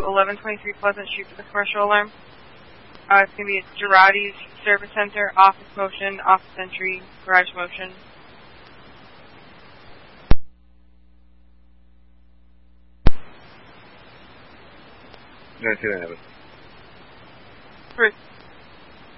1123 Pleasant Street for the commercial alarm. It's going to be at Girardi's Service Center, office motion, office entry, garage motion. No, see that happen. For